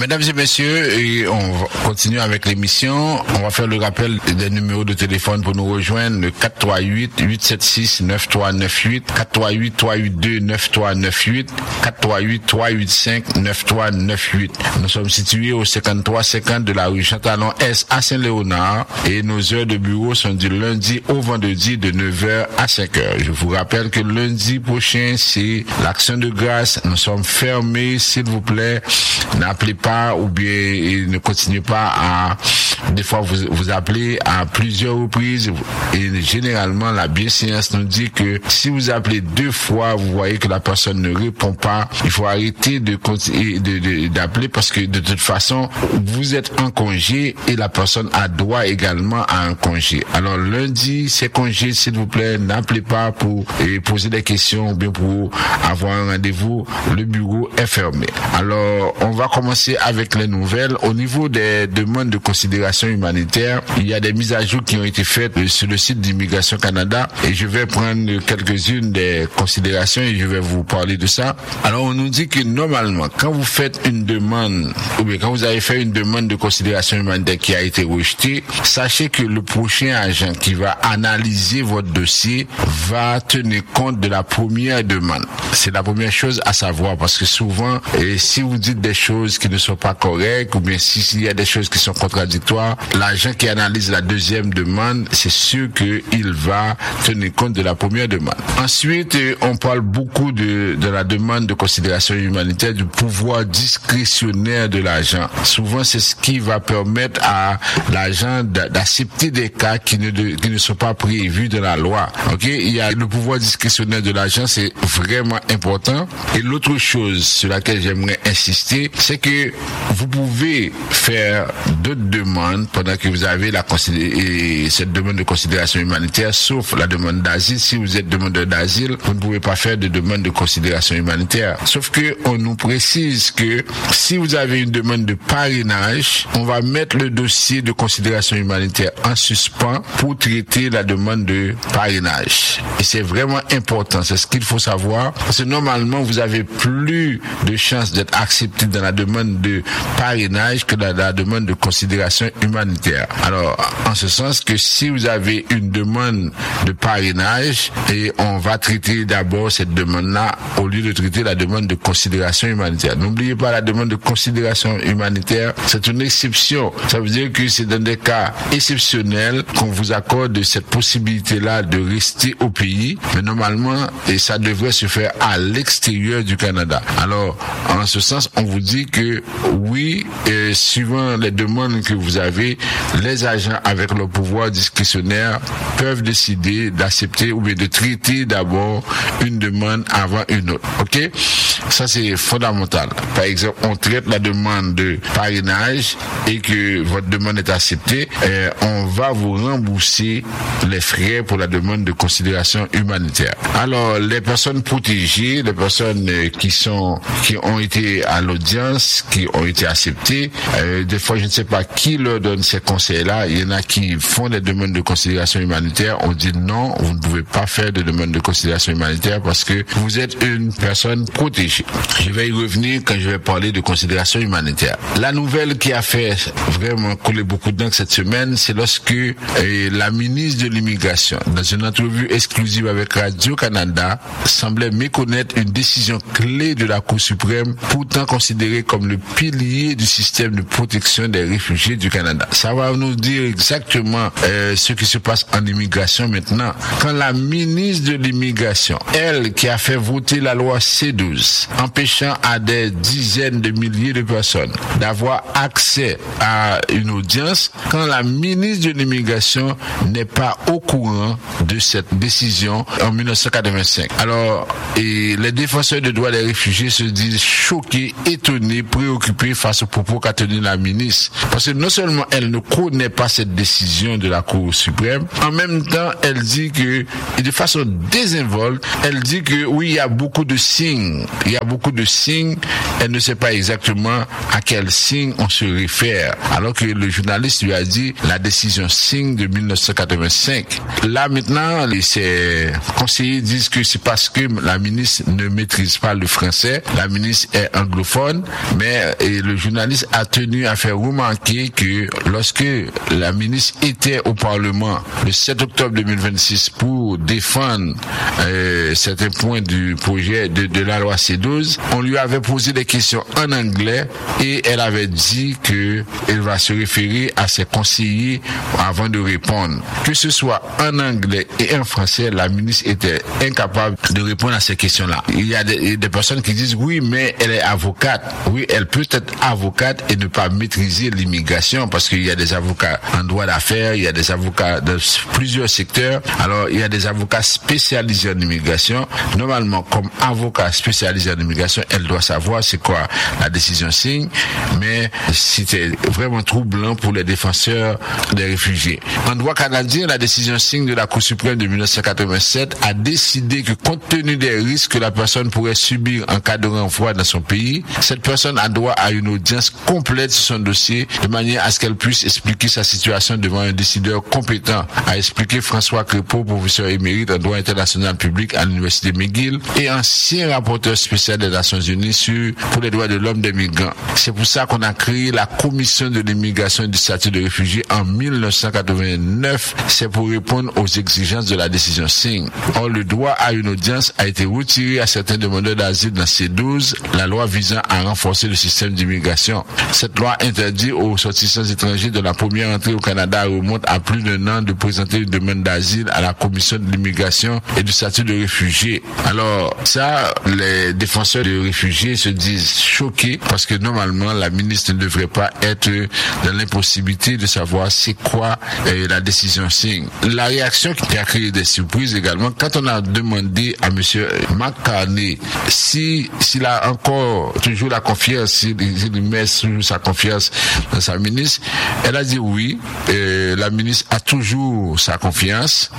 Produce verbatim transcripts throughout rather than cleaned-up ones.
Mesdames et messieurs, et on va continuer avec l'émission. On va faire le rappel des numéros de téléphone pour nous rejoindre, le quatre trois huit, huit sept six, neuf trois neuf huit, quatre trois huit, trois huit deux, neuf trois neuf huit, quatre trois huit, trois huit cinq, neuf trois neuf huit. Nous sommes situés au cinquante-trois cinquante de la rue Chantalon S à Saint-Léonard et nos heures de bureau sont du lundi au vendredi de neuf heures à cinq heures. Je vous rappelle que lundi prochain, c'est l'Action de grâce. Nous sommes fermés, s'il vous plaît. N'appelez pas ou bien ne continuez pas à, des fois vous, vous appelez à plusieurs reprises et généralement la bienséance nous dit que si vous appelez deux fois, vous voyez que la personne ne répond pas, il faut arrêter de continuer de, de, d'appeler parce que de toute façon, vous êtes en congé et la personne a droit également à un congé. Alors lundi, c'est congé, s'il vous plaît, n'appelez pas pour et poser des questions ou bien pour avoir un rendez-vous, le bureau est fermé. Alors, on va commencer avec les nouvelles. Au niveau des demandes de considération humanitaire, il y a des mises à jour qui ont été faites sur le site d'Immigration Canada et je vais prendre quelques-unes des considérations et je vais vous parler de ça. Alors, on nous dit que normalement, quand vous faites une demande ou bien quand vous avez fait une demande de considération humanitaire qui a été rejetée, sachez que le prochain agent qui va analyser votre dossier va tenir compte de la première demande. C'est la première chose à savoir parce que souvent, et si vous dites des choses qui ne sont pas correctes ou bien si, s'il y a des choses qui sont contradictoires, l'agent qui analyse la deuxième demande, c'est sûr qu'il va tenir compte de la première demande. Ensuite, on parle beaucoup de, de la demande de considération humanitaire, du pouvoir discrétionnaire de l'agent. Souvent, c'est ce qui va permettre à l'agent d'accepter des cas qui ne, de, qui ne sont pas prévus dans la loi. Ok, il y a le pouvoir discrétionnaire de l'agent, c'est vraiment important. Et l'autre chose sur laquelle j'aimerais insister, c'est que vous pouvez faire d'autres demandes pendant que vous avez la considé- cette demande de considération humanitaire, sauf la demande d'asile. Si vous êtes demandeur d'asile, vous ne pouvez pas faire de demande de considération humanitaire. Sauf que on nous précise que si vous avez une demande de parrainage, on va mettre le dossier de considération humanitaire en suspens pour traiter la demande de parrainage. Et c'est vraiment important, c'est ce qu'il faut savoir, parce que normalement, vous avez plus de chances d'être accepté dans la demande de parrainage que dans la demande de considération humanitaire. Alors, en ce sens que si vous avez une demande de parrainage, et on va traiter d'abord cette demande-là au lieu de traiter la demande de considération humanitaire. N'oubliez pas, la demande de considération humanitaire, c'est une exception. Ça veut dire que c'est dans des cas exceptionnels qu'on vous accorde cette possibilité-là de rester au pays, mais normalement, et ça devrait se faire à l'extérieur du Canada. Alors, en ce sens, on vous dit que oui, et suivant les demandes que vous avez, les agents avec leur pouvoir discrétionnaire peuvent décider d'accepter ou bien de traiter d'abord une demande avant une autre. Ok? Ça, c'est fondamental. Par exemple, on traite la demande de parrainage et que votre demande est acceptée, et on va vous rembourser les frais pour la demande de considération humanitaire. Alors, les personnes protégées, les personnes qui sont, qui ont été à l'audience, qui ont été acceptées, euh, des fois, je ne sais pas qui leur donne ces conseils-là. Il y en a qui font des demandes de considération humanitaire. On dit non, vous ne pouvez pas faire de demande de considération humanitaire parce que vous êtes une personne protégée. Je vais y revenir quand je vais parler de considération humanitaire. La nouvelle qui a fait vraiment couler beaucoup d'encre cette semaine, c'est lorsque euh, la ministre de l'Immigration, dans une entrevue exclusive avec Radio-Canada, semblait méconnaître une décision clé de la Cour suprême, pourtant considérée comme le pilier du système de protection des réfugiés du Canada. Ça va nous dire exactement euh, ce qui se passe en immigration maintenant. Quand la ministre de l'Immigration, elle qui a fait voter la loi C douze, empêchant à des dizaines de milliers de personnes d'avoir accès à une audience, quand la ministre de l'Immigration n'est pas au courant de cette décision en dix-neuf cent quatre-vingt-cinq. Alors, et les défenseurs des droits des réfugiés se disent choqués, étonnés, préoccupés face aux propos qu'a tenu la ministre. Parce que non seulement elle ne connaît pas cette décision de la Cour suprême, en même temps, elle dit que, et de façon désinvolte, elle dit que oui, il y a beaucoup de signes, il y a beaucoup de signes elle ne sait pas exactement à quel signe on se réfère, alors que le journaliste lui a dit la décision Singh de dix-neuf cent quatre-vingt-cinq. Là maintenant, ses conseillers disent que c'est parce que la ministre ne maîtrise pas le français, la ministre est anglophone, mais et le journaliste a tenu à faire remarquer que lorsque la ministre était au Parlement le sept octobre deux mille vingt-six pour défendre euh, certains points du projet de, de la loi C douze, on lui avait posé des questions en anglais et elle avait dit que elle va se référer à ses conseillers avant de répondre. Que ce soit en anglais et en français, la ministre était incapable de répondre à ces questions-là. Il y a des, des personnes qui disent oui, mais elle est avocate. Oui, elle peut être avocate et ne pas maîtriser l'immigration parce qu'il y a des avocats en droit d'affaires, il y a des avocats de plusieurs secteurs. Alors, il y a des avocats spécialisés en immigration. Normalement, comme avocat spécialisé en immigration, elle doit savoir c'est quoi la décision Singh, mais c'était vraiment troublant pour les défenseurs des réfugiés. En droit canadien, la décision Singh de la Cour suprême de dix-neuf cent quatre-vingt-sept a décidé que compte tenu des risques que la personne pourrait subir en cas de renvoi dans son pays, cette personne a droit à une audience complète sur son dossier de manière à ce qu'elle puisse expliquer sa situation devant un décideur compétent, a expliqué François Crépeau, professeur émérite en droit international public à l'université McGill et ancien rapporteur spécial des Nations Unies sur, pour les droits de l'homme des migrants. C'est pour ça qu'on a créé la commission de l'immigration et du statut de réfugié en dix-neuf cent quatre-vingt-neuf. C'est pour répondre aux exigences de la décision Singh. Or, le droit à une audience a été retiré à certains demandeurs d'asile dans C douze, la loi visant à renforcer le système d'immigration. Cette loi interdit aux sortissants étrangers de la première entrée au Canada remonte à plus d'un an de présenter une demande d'asile à la commission de l'immigration et du statut de réfugié. Alors, ça, les défenseurs de réfugiés se disent choqués parce que normalement, la ministre ne devrait pas être dans l'impossibilité de savoir c'est quoi euh, la décision Singh. La réaction qui a créé des surprises également, quand on a demandé à monsieur Mark Carney si, s'il a encore toujours la confiance, s'il, s'il met toujours sa confiance dans sa ministre, elle a dit oui, euh, la ministre a toujours sa confiance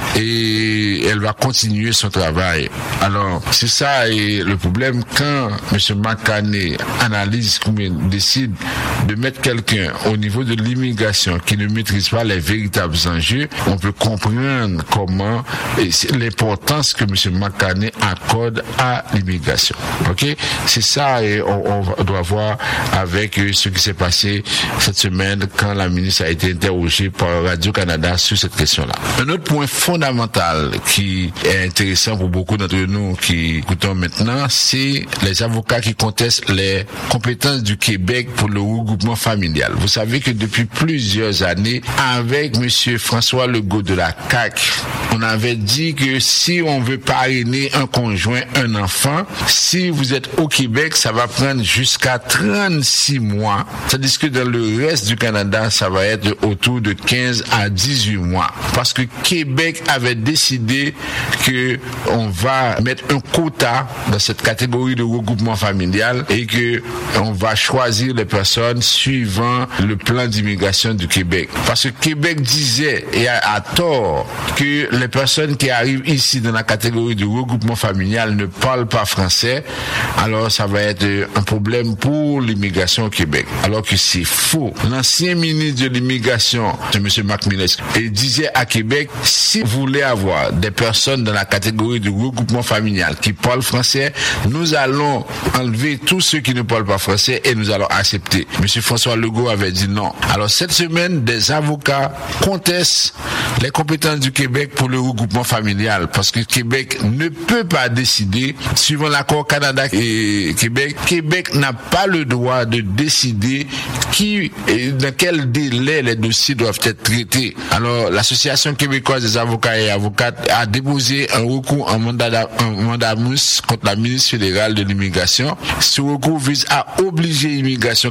et elle va continuer son travail. Alors, c'est ça et le problème quand monsieur Mark Carney analyse ou décide de mettre quelqu'un au niveau de l'immigration qui ne maîtrise pas les véritables enjeux, on peut comprendre comment et l'importance que M. Mark Carney accorde à l'immigration. Ok, c'est ça et on, on doit voir avec ce qui s'est passé cette semaine quand la ministre a été interrogée par Radio-Canada sur cette question-là. Un autre point fondamental qui est intéressant pour beaucoup d'entre nous qui écoutons maintenant, c'est les avocats qui contestent les compétences du Québec pour le regroupement familial. Vous savez que depuis plusieurs années, avec M. François Legault de la C A Q, on avait dit que si on veut parrainer un conjoint, un enfant, si vous êtes au Québec, ça va prendre jusqu'à trente-six mois. Tandis que dans le reste du Canada, ça va être autour de quinze à dix-huit mois. Parce que Québec avait décidé que on va mettre un quota dans cette catégorie de regroupement familial et que on va choisir les personnes suivant le plan d'immigration du Québec. Parce que Québec disait, et à, à tort, que les personnes qui arrivent ici dans la catégorie du regroupement familial ne parlent pas français, alors ça va être un problème pour l'immigration au Québec. Alors que c'est faux. L'ancien ministre de l'immigration, M. Marc Millet, disait à Québec, si vous voulez avoir des personnes dans la catégorie du regroupement familial qui parlent français, nous allons enlever tous ceux qui ne parlent pas français et nous allons accepter. M. François Legault avait dit non. Alors cette semaine, des avocats contestent les compétences du Québec pour le regroupement familial parce que Québec ne peut pas décider, suivant l'accord Canada et Québec, Québec n'a pas le droit de décider qui et dans quel délai les dossiers doivent être traités. Alors l'Association québécoise des avocats et avocates a déposé un recours en mandat en mandamus contre la ministre fédérale de l'immigration. Ce recours vise à obliger Immigration Canada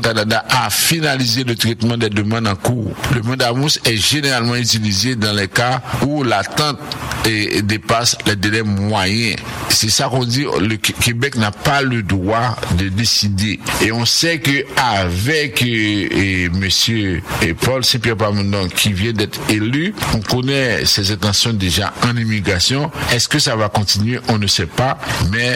à finaliser le traitement des demandes en cours. Le mandamous est généralement utilisé dans les cas où l'attente et dépasse les délais moyens. C'est ça qu'on dit, le Québec n'a pas le droit de décider. Et on sait que avec et, et monsieur et Paul Saint-Pierre Plamondon qui vient d'être élu, on connaît ses intentions déjà en immigration. Est-ce que ça va continuer? On ne sait pas. Mais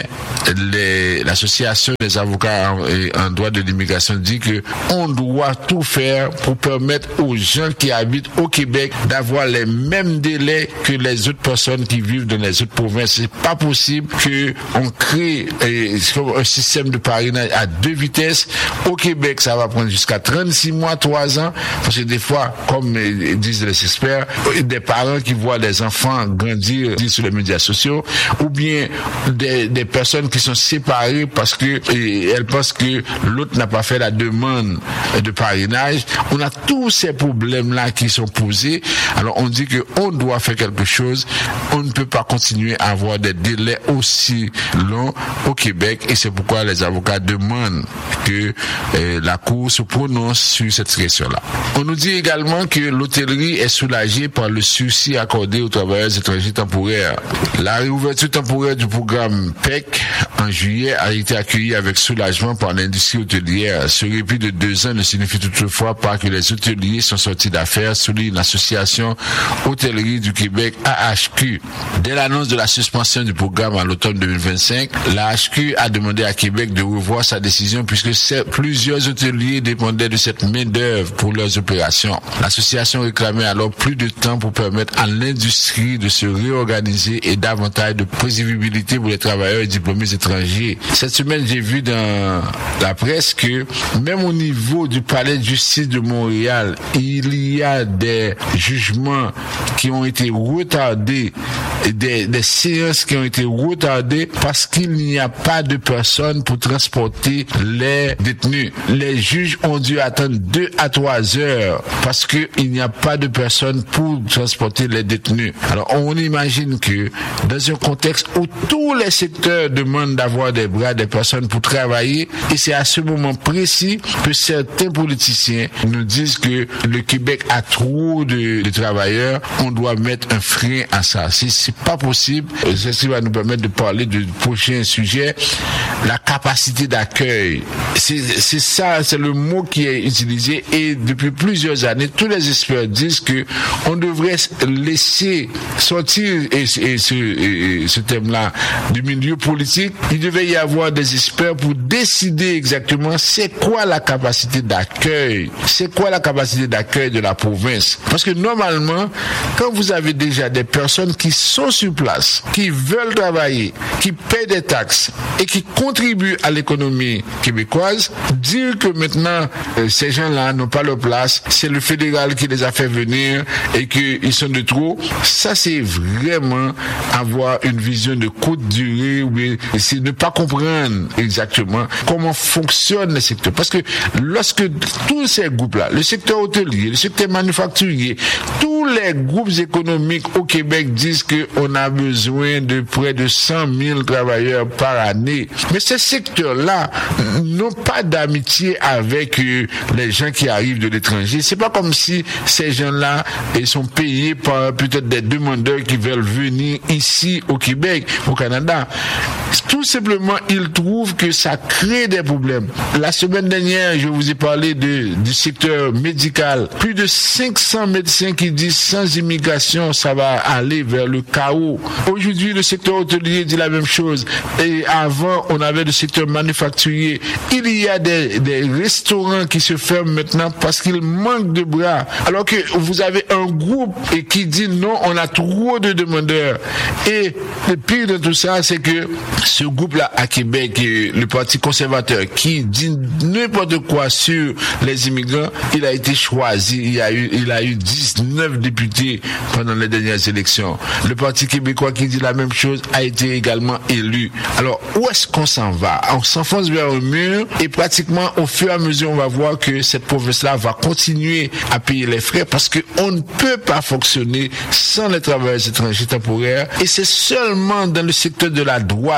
les, l'association des avocats en, en droit de l'immigration dit que on doit tout faire pour permettre aux gens qui habitent au Québec d'avoir les mêmes délais que les autres personnes qui vivent dans les autres provinces. C'est pas possible que on crée eh, un système de parrainage à deux vitesses. Au Québec, ça va prendre jusqu'à trente-six mois, trois ans, parce que des fois, comme eh, disent les experts, des parents qui voient des enfants grandir sur les médias sociaux, ou bien des, des personnes qui sont séparées parce que eh, elles pensent que l'autre n'a pas fait la demande de parrainage. On a tous ces problèmes-là qui sont posés. Alors, on dit que on doit faire quelque chose. On ne peut pas continuer à avoir des délais aussi longs au Québec, et c'est pourquoi les avocats demandent que eh, la Cour se prononce sur cette question-là. On nous dit également que l'hôtellerie est soulagée par le sursis accordé aux travailleurs étrangers temporaires. La réouverture temporaire du programme P E C en juillet a été accueillie avec soulagement par l'industrie hôtelière. Ce répit de deux ans ne signifie toutefois pas que les hôteliers sont sortis d'affaires, souligne l'association Hôtellerie du Québec A H Q. Dès l'annonce de la suspension du programme à l'automne deux mille vingt-cinq, la A H Q a demandé à Québec de revoir sa décision puisque plusieurs hôteliers dépendaient de cette main-d'œuvre pour leurs opérations. L'association réclamait alors plus de temps pour permettre à l'industrie de se réorganiser et davantage de prévisibilité pour les travailleurs et diplômés étrangers. Cette semaine, j'ai vu dans la presse que même au niveau du palais de justice de Montréal, il y a des jugements qui ont été retardés, des, des séances qui ont été retardées parce qu'il n'y a pas de personnes pour transporter les détenus. Les juges ont dû attendre deux à trois heures parce qu'il n'y a pas de personnes pour transporter les détenus. Alors, on imagine que dans un contexte où tous les secteurs demandent d'avoir des bras, des personnes pour travailler, et c'est à ce moment précis que certains politiciens nous disent que le Québec a trop de, de travailleurs, on doit mettre un frein à ça. C'est, c'est pas possible. C'est ce qui va nous permettre de parler du prochain sujet, la capacité d'accueil. C'est, c'est ça, c'est le mot qui est utilisé, et depuis plusieurs années, tous les experts disent que on devrait laisser sortir et, et ce, et ce thème-là du milieu politique. Il devait y avoir des experts pour décider exactement c'est quoi la capacité d'accueil, c'est quoi la capacité d'accueil de la province. Parce que normalement, quand vous avez déjà des personnes qui sont sur place, qui veulent travailler, qui paient des taxes et qui contribuent à l'économie québécoise, dire que maintenant euh, ces gens-là n'ont pas leur place, c'est le fédéral qui les a fait venir et qu'ils sont de trop, ça c'est vraiment avoir une vision de courte durée, ou c'est ne pas comprendre exactement comment fonctionne le secteur. Parce que lorsque tous ces groupes-là, le secteur hôtelier, le secteur manufacturier, tous les groupes économiques au Québec disent qu'on a besoin de près de cent mille travailleurs par année. Mais ces secteurs-là n'ont pas d'amitié avec euh, les gens qui arrivent de l'étranger. C'est pas comme si ces gens-là ils sont payés par peut-être des demandeurs qui veulent venir ici au Québec, au Canada. Tout simplement, ils trouvent que ça crée des problèmes. La semaine dernière, je vous ai parlé de, du secteur médical. Plus de cinq cents médecins qui disent sans immigration, ça va aller vers le chaos. Aujourd'hui, le secteur hôtelier dit la même chose. Et avant, on avait le secteur manufacturier. Il y a des, des restaurants qui se ferment maintenant parce qu'il manque de bras. Alors que vous avez un groupe qui dit non, on a trop de demandeurs. Et le pire de tout ça, c'est que ce groupe-là à Québec, le Parti conservateur, qui dit n'importe quoi sur les immigrants, il a été choisi. Il a eu, il a eu dix-neuf députés pendant les dernières élections. Le Parti québécois qui dit la même chose a été également élu. Alors, où est-ce qu'on s'en va? On s'enfonce vers un mur et pratiquement au fur et à mesure, on va voir que cette province-là va continuer à payer les frais parce qu'on ne peut pas fonctionner sans les travailleurs étrangers temporaires. Et c'est seulement dans le secteur de la droite,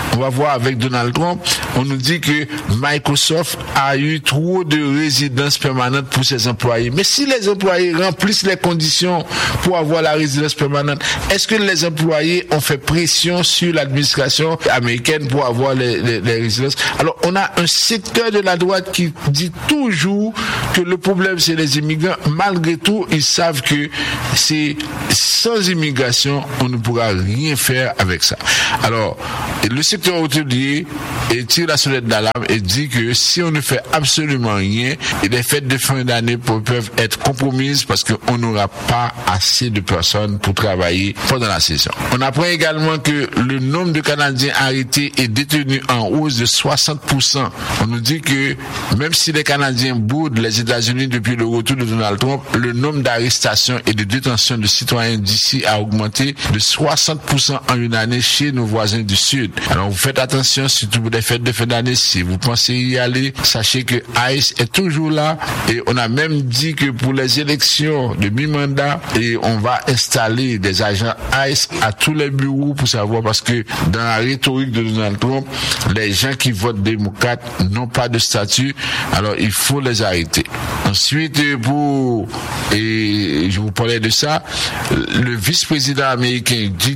on va voir avec Donald Trump, on nous dit que Microsoft a eu trop de résidences permanentes pour ses employés. Mais si les employés remplissent les conditions pour avoir la résidence permanente, est-ce que les employés ont fait pression sur l'administration américaine pour avoir les, les, les résidences? Alors, on a un secteur de la droite qui dit toujours que le problème, c'est les immigrants. Malgré tout, ils savent que c'est sans immigration, on ne pourra rien faire avec ça. Alors, le secteur hôtelier tire la sonnette d'alarme et dit que si on ne fait absolument rien, les fêtes de fin d'année peuvent être compromises parce qu'on n'aura pas assez de personnes pour travailler pendant la saison. On apprend également que le nombre de Canadiens arrêtés et détenus en hausse de soixante pour cent. On nous dit que même si les Canadiens boudent les États-Unis depuis le retour de Donald Trump, le nombre d'arrestations et de détentions de citoyens d'ici a augmenté de soixante pour cent en une année chez nos voisins du Sud. Alors vous faites attention, surtout pour les fêtes de fin d'année, si vous pensez y aller, sachez que ICE est toujours là et on a même dit que pour les élections de mi-mandat, et on va installer des agents ICE à tous les bureaux pour savoir, parce que dans la rhétorique de Donald Trump, les gens qui votent démocrate n'ont pas de statut, alors il faut les arrêter. Ensuite, pour, et je vous parlais de ça, le vice-président américain J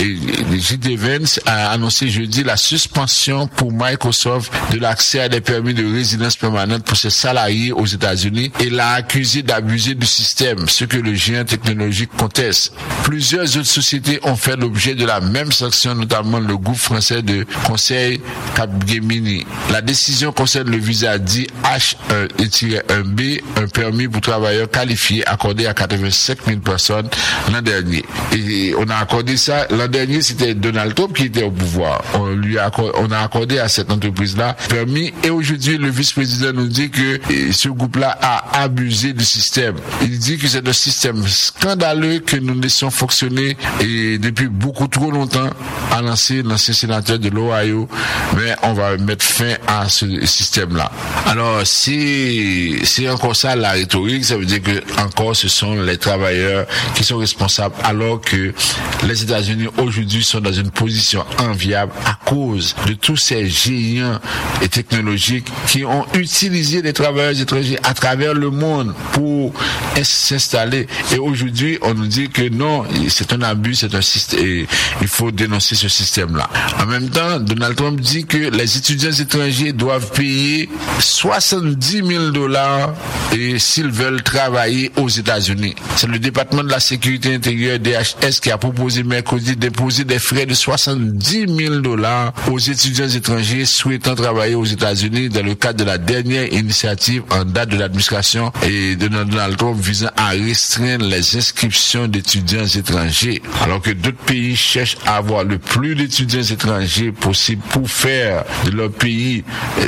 D Vance a annoncé jeudi la suspension pour Microsoft de l'accès à des permis de résidence permanente pour ses salariés aux États-Unis et l'a accusé d'abuser du système, ce que le géant technologique conteste. Plusieurs autres sociétés ont fait l'objet de la même sanction, notamment le groupe français de conseil Capgemini. La décision concerne le visa dit H un B, un permis pour travailleurs qualifiés accordé à quatre-vingt-cinq mille personnes l'an dernier. Et on a accordé ça, l'an dernier c'était Donald Trump qui était au pouvoir. On lui a accordé, on a accordé à cette entreprise-là permis et aujourd'hui le vice-président nous dit que ce groupe-là a abusé du système. Il dit que c'est un système scandaleux que nous laissons fonctionner et depuis beaucoup trop longtemps, a lancé l'ancien sénateur de l'Ohio, mais on va mettre fin à ce système-là. Alors, si c'est encore ça la rhétorique, ça veut dire que encore ce sont les travailleurs qui sont responsables, alors que les États-Unis aujourd'hui sont dans une position enviable à cause de tous ces géants et technologiques qui ont utilisé les travailleurs étrangers à travers le monde pour s'installer. Et aujourd'hui, on nous dit que non, c'est un abus, c'est un système, et il faut dénoncer ce système-là. En même temps, Donald Trump dit que les étudiants étrangers doivent payer soixante-dix mille dollars et s'ils veulent travailler aux États-Unis. C'est le département de la sécurité intérieure D H S qui a proposé mercredi d'imposer des frais de soixante-dix mille dollars aux étudiants étrangers souhaitant travailler aux États-Unis dans le cadre de la dernière initiative en date de l'administration et de Donald Trump visant à restreindre les inscriptions d'étudiants étrangers. Alors que d'autres pays cherchent à avoir le plus d'étudiants étrangers possible pour faire de leur pays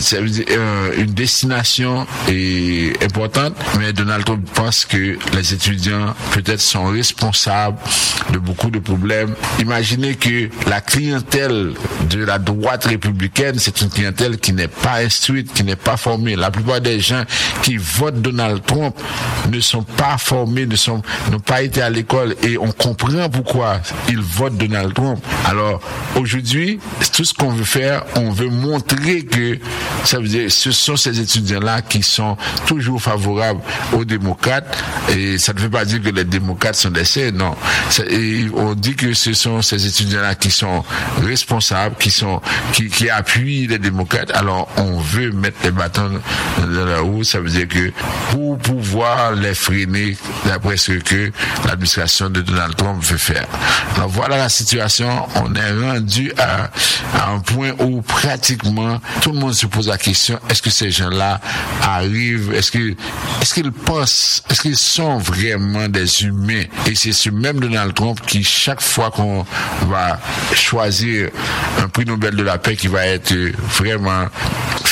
une destination importante, mais Donald Trump pense que les étudiants peut-être sont responsables de beaucoup de problèmes. Imaginez que la clientèle de la droite républicaine, c'est une clientèle qui n'est pas instruite, qui n'est pas formée. La plupart des gens qui votent Donald Trump ne sont pas formés, ne sont, n'ont pas été à l'école et on comprend pourquoi ils votent Donald Trump. Alors, aujourd'hui, tout ce qu'on veut faire, on veut montrer que ça veut dire ce sont ces étudiants-là qui sont toujours favorables aux démocrates et ça ne veut pas dire que les démocrates sont des saints, non. Et on dit que ce sont ces étudiants-là qui sont responsables, qui sont qui, qui appuient les démocrates. Alors, on veut mettre les bâtons dans la roue, ça veut dire que pour pouvoir les freiner d'après ce que l'administration de Donald Trump veut faire. Alors, voilà la situation. On est rendu à, à un point où pratiquement tout le monde se pose la question, est-ce que ces gens-là arrivent, est-ce que, est-ce qu'ils pensent, est-ce qu'ils sont vraiment des humains? Et c'est ce même Donald Trump qui, chaque fois qu'on va choisir un prix Nobel de la paix qui va être vraiment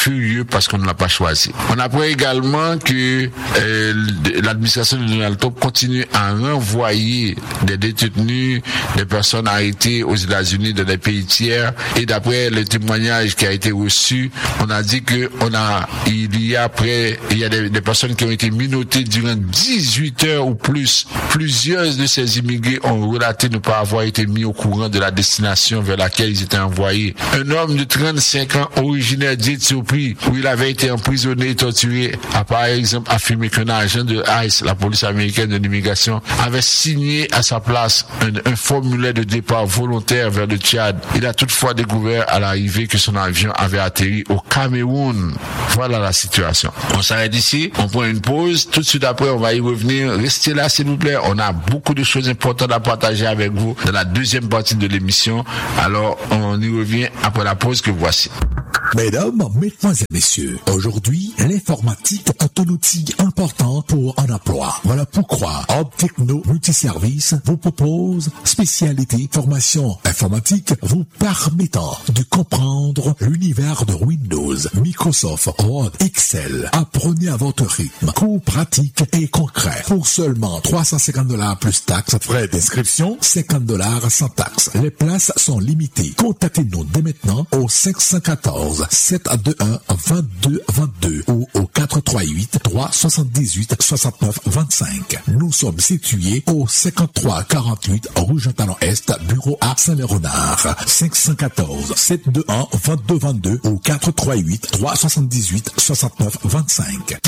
furieux parce qu'on ne l'a pas choisi. On apprend également que euh, l'administration de Donald Trump continue à renvoyer des détenus, des personnes arrêtées aux États-Unis, dans des pays tiers. Et d'après le témoignage qui a été reçu, on a dit que on a, il y a près, il y a des, des personnes qui ont été minottées durant dix-huit heures ou plus. Plusieurs de ces immigrés ont relaté ne pas avoir été mis au courant de la destination vers laquelle ils étaient envoyés. Un homme de trente-cinq ans, originaire d'Éthiopie, où il avait été emprisonné et torturé, a par exemple affirmé qu'un agent de ICE, la police américaine de l'immigration, avait signé à sa place un, un formulaire de départ volontaire vers le Tchad. Il a toutefois découvert à l'arrivée que son avion avait atterri au Cameroun. Voilà la situation. On s'arrête ici, on prend une pause. Tout de suite après, on va y revenir. Restez là, s'il vous plaît. On a beaucoup de choses importantes à partager avec vous dans la deuxième partie de l'émission. Alors, on y revient après la pause que voici. Mesdames, mesdemoiselles et messieurs, aujourd'hui, l'informatique est un outil important pour un emploi. Voilà pourquoi Hub Techno Multiservice vous propose spécialité formation informatique vous permettant de comprendre l'univers de Windows, Microsoft, Word, Excel. Apprenez à votre rythme, cours pratiques et concrets pour seulement trois cent cinquante dollars plus taxes, frais d'inscription, cinquante dollars sans taxes. Les places sont limitées. Contactez-nous dès maintenant au cinq un quatre sept deux un deux deux deux deux ou au quatre trois huit trois sept huit soixante neuf vingt-cinq. Nous sommes situés au cinquante-trois quarante-huit rue Jean-Talon Est, bureau à Saint-Léonard. cinq un quatre sept deux un deux deux deux deux ou quatre trois huit trois sept huit soixante neuf vingt-cinq.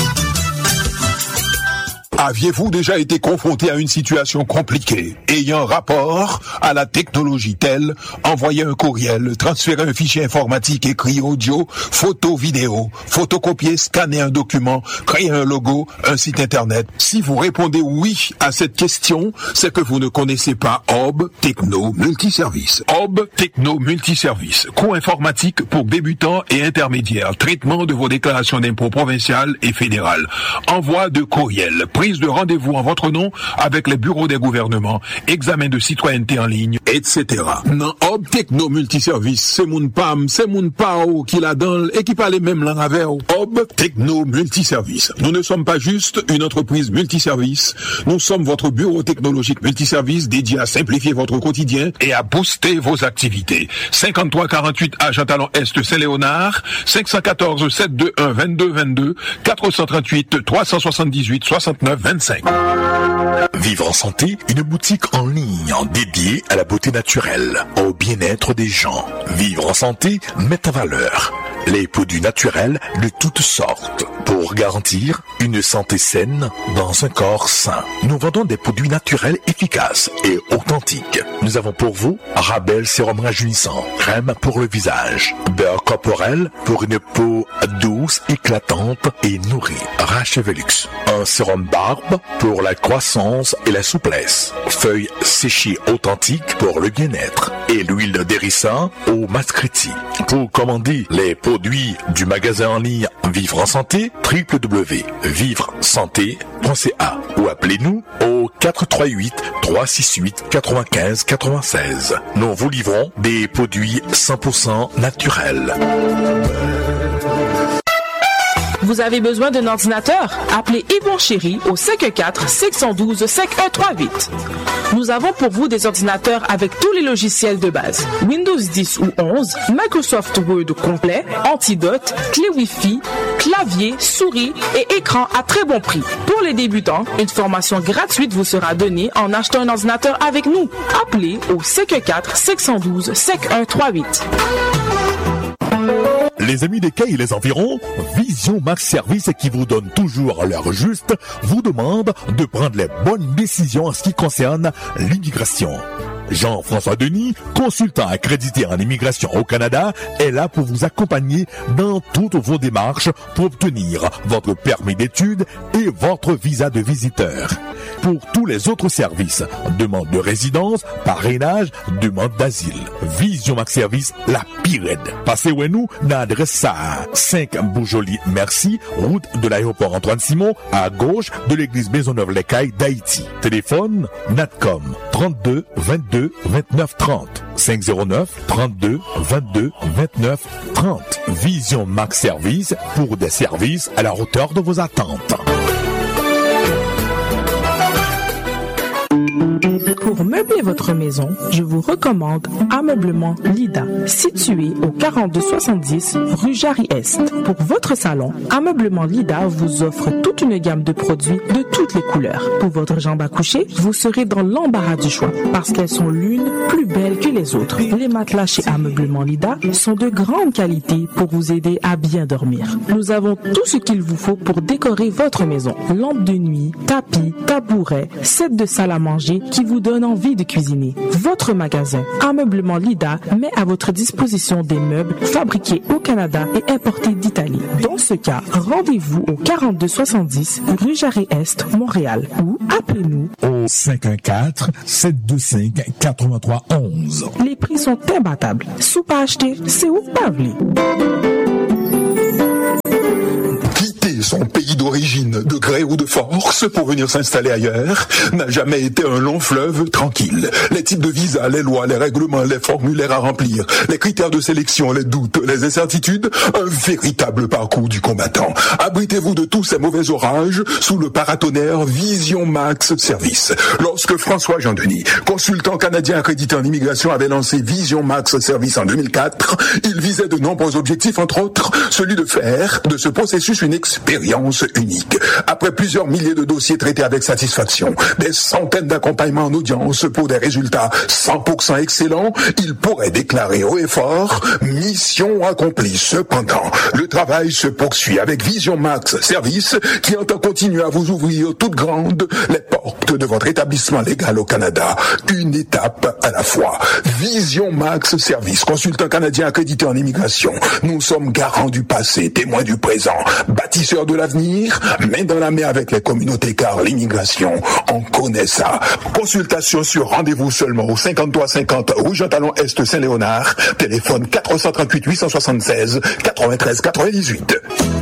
Aviez-vous déjà été confronté à une situation compliquée, ayant rapport à la technologie telle, envoyer un courriel, transférer un fichier informatique écrit audio, photo, vidéo, photocopier, scanner un document, créer un logo, un site internet? Si vous répondez oui à cette question, c'est que vous ne connaissez pas Hub Techno Multiservice. Hub Techno Multiservice, coût informatique pour débutants et intermédiaires, traitement de vos déclarations d'impôts provinciales et fédérales, envoi de courriel, prise de rendez-vous en votre nom avec les bureaux des gouvernements, examen de citoyenneté en ligne, et cetera. Non, Hub Techno Multiservice, c'est mon pam, c'est mon pao qui la donne et qui parle même langue avec. Hub Techno Multiservice. Nous ne sommes pas juste une entreprise multiservice, nous sommes votre bureau technologique multiservice dédié à simplifier votre quotidien et à booster vos activités. cinquante-trois quarante-huit à Jean-Talon Est Saint-Léonard, cinq un quatre sept deux un deux deux deux deux, quatre trois huit trois sept huit soixante-neuf vingt-cinq. Vivre en santé, une boutique en ligne dédiée à la beauté naturelle, au bien-être des gens. Vivre en santé met en valeur les produits naturels de toutes sortes pour garantir une santé saine dans un corps sain. Nous vendons des produits naturels efficaces et authentiques. Nous avons pour vous Rabel sérum rajeunissant, crème pour le visage, beurre corporel pour une peau douce, éclatante et nourrie, Rachevelux, un sérum barbe pour la croissance et la souplesse, feuilles séchées authentiques pour le bien-être et l'huile d'hérissant au mascriti. Pour commander les produits du magasin en ligne Vivre en Santé, w w w point vivre santé point c a ou appelez-nous au quatre trois huit trois six huit quatre-vingt-quinze quatre-vingt-seize. Nous vous livrons des produits cent pour cent naturels. Vous avez besoin d'un ordinateur? Appelez Yvon Chéri au cinq un quatre six un deux cinq un trois huit. Nous avons pour vous des ordinateurs avec tous les logiciels de base. Windows dix ou onze, Microsoft Word complet, antidote, clé Wi-Fi, clavier, souris et écran à très bon prix. Pour les débutants, une formation gratuite vous sera donnée en achetant un ordinateur avec nous. Appelez au cinq un quatre six un deux cinq un trois huit. Les amis des quais et les environs, Vision Max Service qui vous donne toujours l'heure juste, vous demande de prendre les bonnes décisions en ce qui concerne l'immigration. Jean-François Denis, consultant accrédité en immigration au Canada, est là pour vous accompagner dans toutes vos démarches pour obtenir votre permis d'études et votre visa de visiteur. pour tous les autres services. Demande de résidence, parrainage, demande d'asile. Vision Max Service, la pire aide. Passez où nous, dans l'adresse ça, cinq Boujoli Merci, route de l'aéroport Antoine Simon, à gauche de l'église Maisonneuve-les-Cailles d'Haïti. Téléphone, Natcom, trente-deux vingt-deux vingt-neuf trente. cinq zéro neuf trente-deux vingt-deux vingt-neuf trente. Vision Max Service pour des services à la hauteur de vos attentes. Pour meubler votre maison, je vous recommande Ameublement Lida, situé au quarante-deux soixante-dix rue Jarry-Est. Pour votre salon, Ameublement Lida vous offre toute une gamme de produits de toutes les couleurs. Pour votre jambe à coucher, vous serez dans l'embarras du choix parce qu'elles sont l'une plus belles que les autres. Les matelas chez Ameublement Lida sont de grande qualité pour vous aider à bien dormir. Nous avons tout ce qu'il vous faut pour décorer votre maison. Lampe de nuit, tapis, tabouret, set de salle à manger qui vous donne envie de cuisiner. Votre magasin Ameublement Lida met à votre disposition des meubles fabriqués au Canada et importés d'Italie. Dans ce cas, rendez-vous au quarante-deux soixante-dix rue Jarry-Est, Montréal ou appelez-nous au cinq un quatre sept deux cinq quatre trois un un. Les prix sont imbattables. Sous pas acheter, c'est où pas venir. Son pays d'origine, de gré ou de force, pour venir s'installer ailleurs, n'a jamais été un long fleuve tranquille. Les types de visas, les lois, les règlements, les formulaires à remplir, les critères de sélection, les doutes, les incertitudes, un véritable parcours du combattant. Abritez-vous de tous ces mauvais orages sous le paratonnerre Vision Max Service. Lorsque François Jean-Denis, consultant canadien accrédité en immigration, avait lancé Vision Max Service en deux mille quatre, il visait de nombreux objectifs, entre autres, celui de faire de ce processus une expérience unique. Après plusieurs milliers de dossiers traités avec satisfaction, des centaines d'accompagnements en audience pour des résultats cent pour cent excellents, il pourrait déclarer haut et fort mission accomplie. Cependant, le travail se poursuit avec Vision Max Service qui entend continuer à vous ouvrir toutes grandes les portes de votre établissement légal au Canada, une étape à la fois. Vision Max Service, consultant canadien accrédité en immigration. Nous sommes garants du passé, témoins du présent, bâtisseurs de l'avenir, main dans la main avec les communautés, car l'immigration, on connaît ça. Consultation sur rendez-vous seulement au cinquante-trois cinquante rue Jean-Talon Est Saint-Léonard, téléphone quatre cent trente-huit huit cent soixante-seize quatre-vingt-treize quatre-vingt-dix-huit.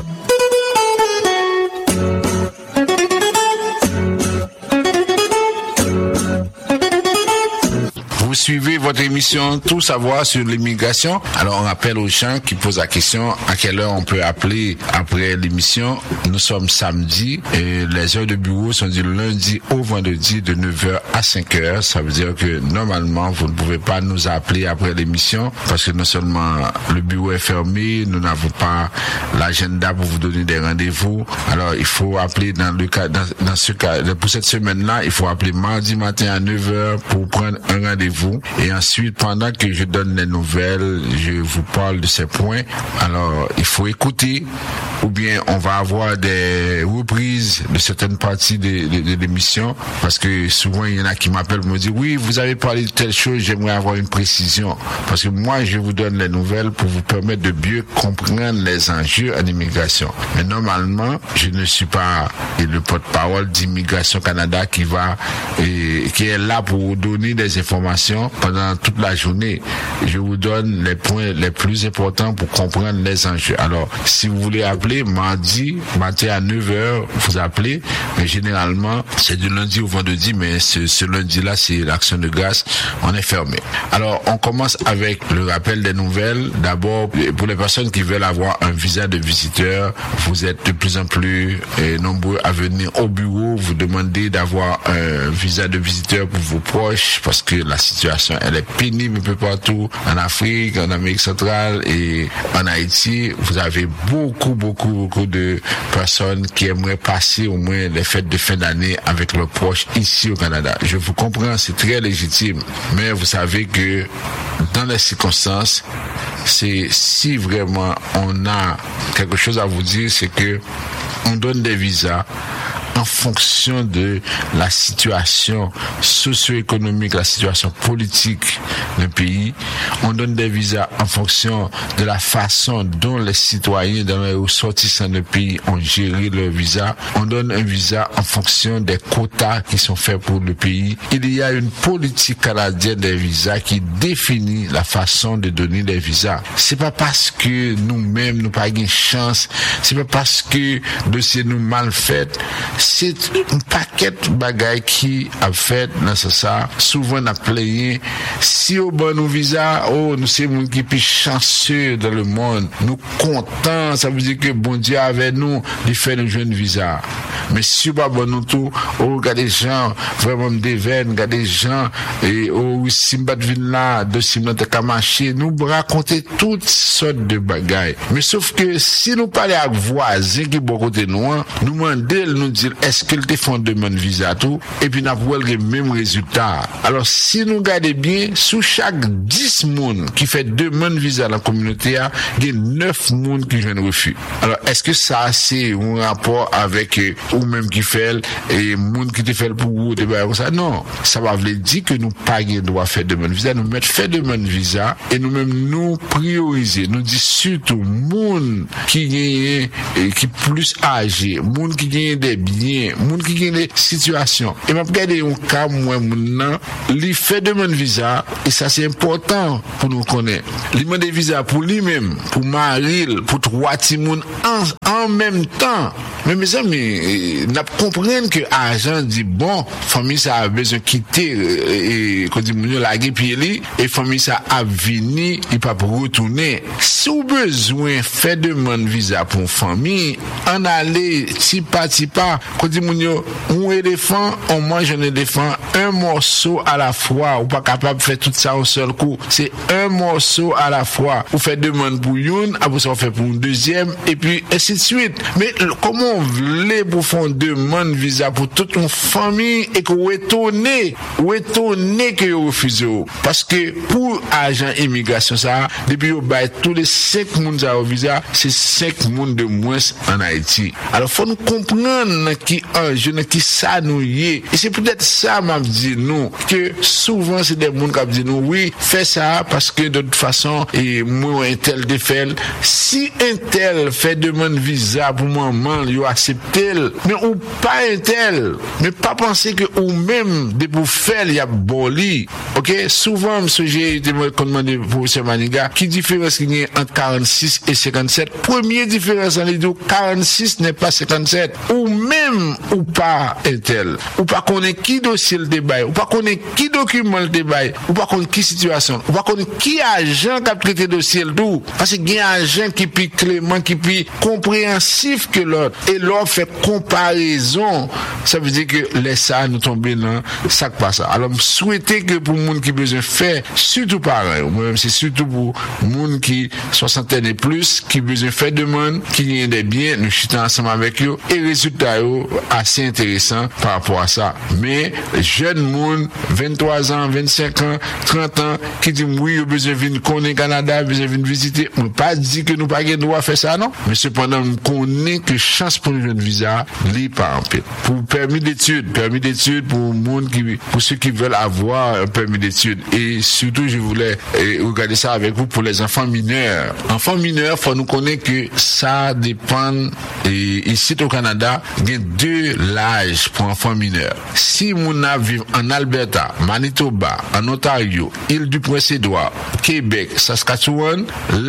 Vous suivez votre émission Tout savoir sur l'immigration. Alors on rappelle aux gens qui posent la question à quelle heure on peut appeler après l'émission. Nous sommes samedi et les heures de bureau sont du lundi au vendredi de neuf heures à cinq heures. Ça veut dire que normalement vous ne pouvez pas nous appeler après l'émission parce que non seulement le bureau est fermé, nous n'avons pas l'agenda pour vous donner des rendez-vous. Alors il faut appeler dans le cas, dans, dans ce cas, pour cette semaine-là, il faut appeler mardi matin à neuf heures pour prendre un rendez-vous. Et ensuite, pendant que je donne les nouvelles, je vous parle de ces points. Alors, il faut écouter, ou bien on va avoir des reprises de certaines parties de, de, de l'émission, parce que souvent, il y en a qui m'appellent pour me dire, oui, vous avez parlé de telle chose, j'aimerais avoir une précision. Parce que moi, je vous donne les nouvelles pour vous permettre de mieux comprendre les enjeux en immigration. Mais normalement, je ne suis pas le porte-parole d'Immigration Canada qui va, et, qui est là pour vous donner des informations pendant toute la journée. Je vous donne les points les plus importants pour comprendre les enjeux. Alors, si vous voulez appeler mardi matin à neuf heures, vous appelez, mais généralement, c'est du lundi au vendredi, mais ce, ce lundi-là, c'est l'Action de grâce, on est fermé. Alors, on commence avec le rappel des nouvelles. D'abord, pour les personnes qui veulent avoir un visa de visiteur, vous êtes de plus en plus eh, nombreux à venir au bureau, vous demandez d'avoir un visa de visiteur pour vos proches, parce que la situation, elle est pénible un peu partout, en Afrique, en Amérique centrale et en Haïti. Vous avez beaucoup, beaucoup, beaucoup de personnes qui aimeraient passer au moins les fêtes de fin d'année avec leurs proches ici au Canada. Je vous comprends, c'est très légitime, mais vous savez que dans les circonstances, c'est si vraiment on a quelque chose à vous dire, c'est que on donne des visas en fonction de la situation socio-économique, la situation politique d'un pays. On donne des visas en fonction de la façon dont les citoyens, dans les ressortissants de pays ont géré leur visa. On donne un visa en fonction des quotas qui sont faits pour le pays. Il y a une politique canadienne des visas qui définit la façon de donner des visas. C'est pas parce que nous-mêmes nous pas gain chance, c'est pas parce que dossier nous mal fait, c'est un paquet de bagailles qui a fait dans ce ça. Souvent on a playé si au bon nous visa, oh nous c'est monde qui plus chanceux dans le monde. Nous contents, ça veut dire que bon Dieu avec nous, il fait nous jeunes visa. Mais si pas bon nous tout, oh regardez des gens vraiment des veines, regardez des gens et oh si m'bat vinn là, dossier m'ta ka marcher, nous raconter toutes sortes de bagailles. Mais sauf que si nous parler avec voisins qui bon côté nous, nous demander nous dire est-ce qu'il te font demande visa tout et puis n'a pas le même résultat. Alors si nous regardons bien, sous chaque dix monde qui fait demande visa dans la communauté, il y a neuf monde qui viennent refus. Alors est-ce que ça c'est un rapport avec euh, ou même qui fait et monde qui te fait pour vous de comme ça? Non, ça va veut dire que nous pas gain droit faire demande visa, nous mettre fait demande visa et nous même nous prioriser, nous dit surtout monde qui gagne et qui plus âgé, monde qui gagne des biens, monde qui gagne des situations. Et m'a regarder un cas moi maintenant, lui fait demande visa et ça c'est important pour nous connaître. Lui demande visa pour lui-même, pour Maril, pour trois petits monde en, en même temps. Mais mes amis, n'a comprendre que argent dit bon, famille ça a besoin quitter et quand dit mon la puis lui et famille ça a venir, il pas retourner. Si vous besoin fait demande visa pour une famille, en aller petit pas petit pas, quand dit mon yo, on éléphant, on mange un éléphant un morceau à la fois, ou pas capable de faire tout ça au seul coup. C'est un morceau à la fois. Vous faites demande pour une, après ça on fait pour une deuxième et puis ainsi de suite. Mais comment on voulait pour faire une demande visa pour toute une famille et que vous étonnez, vous étonnez que vous refusez. Parce que pour agent immigration ça, depuis vous baillez tous les cinq monde à visa, c'est cinq monde de moins en Haïti. Alors faut nous comprendre qui un jeune qui ça nous y est. Et c'est peut-être ça m'a dit nous que souvent c'est des gens qui disent nous oui, fais ça parce que de toute façon et moi un tel de fait. Si un tel fait demande visa pour maman, il accepté, mais ou pas un tel, mais pas penser que ou même de pour faire il y a boli. OK, souvent monsieur j'ai été demandé professeur Maniga qui différence qu'il y a entre quarante-six et cinquante-sept. Première différence en les quarante-six n'est pas cinquante-sept ou même ou pas un tel. Ou pas connaît qui dossier le débat, ou pas connaît qui document le débat, ou pas connaît qui situation, ou pas connaît qui agent qui a traité dossier le tout. Parce qu'il y a un agent qui puis clément, qui puis compréhensif que l'autre. Et l'autre fait comparaison. Ça veut dire que les ça nous tomber dans ça pas ça. Alors, je souhaite que pour les gens qui besoin faire, surtout pareil, moi-même c'est surtout pour les gens qui soixantaine et plus, qui besoin faire demande, qui gagnent des biens, nous chutons ensemble avec eux, et résultat assez intéressant par rapport à ça. Mais, jeunes monde, vingt-trois ans, vingt-cinq ans, trente ans, qui dit oui, il a besoin de venir connaître Canada, besoin de venir visiter. On ne pas dit que nous pas de droit à faire ça, non? Mais cependant, on connaît que chance pour le jeune visa, li pas en pile. Pour permis d'études, permis d'études pour monde qui, pour ceux qui veulent avoir un permis d'études. Et surtout, je voulais eh, regarder ça avec vous pour les enfants mineurs. Enfants mineurs, faut nous connaître que ça dépend, et ici au Canada, il y a deux l'âge pour enfants mineurs. Si mon a vivre en Alberta, Manitoba, en Ontario, Île-du-Prince-Édouard, Québec, Saskatchewan,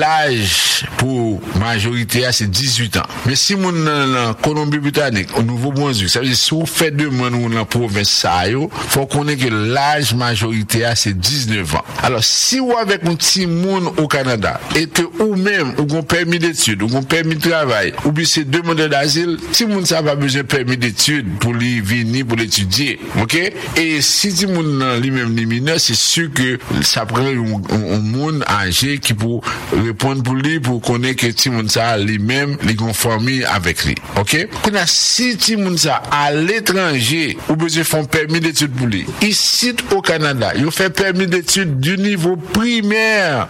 l'âge pour majorité c'est dix-huit ans. Mais si mon en Colombie-Britannique, au Nouveau-Brunswick, ça veut dire si vous faites demande dans la province ça yo, faut connaître que l'âge majorité c'est dix-neuf ans. Alors si vous avec un petit monde au Canada et que ou même ou un permis d'études, ou un permis de travail, ou bien c'est demandeur d'asile, si moun ça pas besoin de permis d'études pour lui venir pour l'étudier. OK? Et si ti moun lui-même li mineur, c'est sûr que ça prend un, un, un monde âgé qui pour répondre pour lui pour connaître que ti moun ça lui-même les conformer avec lui. OK? Quand si ti moun ça à l'étranger ou besoin font permis d'études pour lui. Ici au Canada, il fait permis d'études du niveau primaire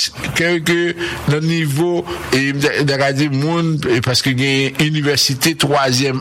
jusqu'à que le niveau et d'ailleurs monde parce que il y a université trois troisième